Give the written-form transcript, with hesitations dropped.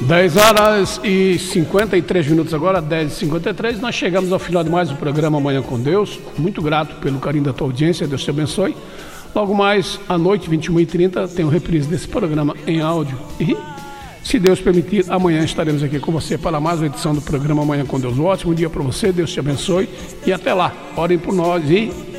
10 horas e 53 minutos agora, 10h53, nós chegamos ao final de mais um programa Amanhã com Deus. Muito grato pelo carinho da tua audiência, Deus te abençoe. Logo mais, à noite, 21h30, tem um reprise desse programa em áudio. E, se Deus permitir, amanhã estaremos aqui com você para mais uma edição do programa Amanhã com Deus. Um ótimo dia para você, Deus te abençoe. E até lá, orem por nós e